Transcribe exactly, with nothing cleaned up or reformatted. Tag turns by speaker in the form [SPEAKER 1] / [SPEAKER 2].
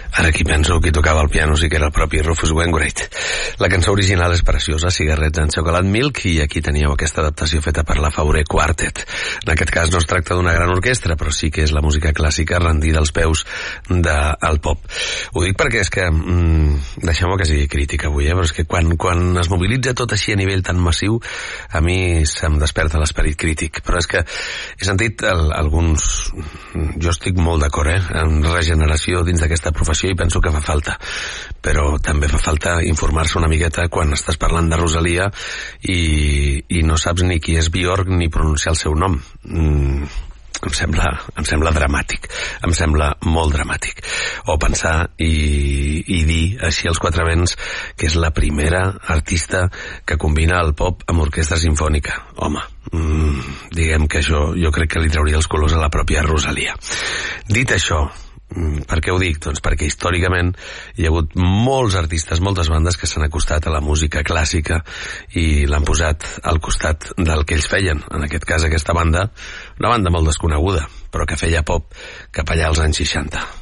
[SPEAKER 1] Ara aquí penso qui tocava el piano sí que era el propi Rufus Wainwright. La cançó original és preciosa, Cigarettes and Chocolate Milk, i aquí teníeu aquesta adaptació feta per la Fauré Quartet. En aquest cas no es tracta d'una gran orquestra, però sí que és la música clàssica rendida als peus del pop. Ho dic perquè és que, mm, deixeu-me que sigui crítica avui, eh? Però és que quan, quan es mobilitza tot així a nivell tan massiu, a mi se'm desperta l'esperit crític. Però és que he sentit el, alguns... Jo estic molt d'acord, eh? En regeneració dins d'aquesta professió i penso que fa falta. Però també fa falta informar-se una miqueta quan estàs parlant de Rosalia i, i no saps ni qui és Björk ni pronunciar el seu nom. Mm, em sembla, em sembla dramàtic, em sembla molt dramàtic. O pensar i, i dir així als quatre vents que és la primera artista que combina el pop amb orquestra simfònica. Home, mm, diguem que jo, jo crec que li trauria els colors a la pròpia Rosalia. Dit això, per què ho dic? Doncs perquè històricament hi ha hagut molts artistes, moltes bandes que s'han acostat a la música clàssica i l'han posat al costat del que ells feien. En aquest cas aquesta banda, una banda molt desconeguda, però que feia pop cap allà als anys seixanta.